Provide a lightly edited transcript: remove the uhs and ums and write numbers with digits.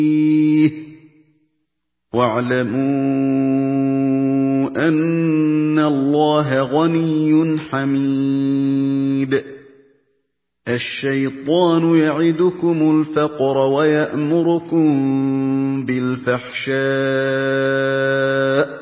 وَاعْلَمُوا أَنَّ اللَّهَ غَنِيٌّ حَمِيدٌ الشَّيْطَانُ يَعِدُكُمُ الْفَقْرَ وَيَأْمُرُكُم بِالْفَحْشَاءِ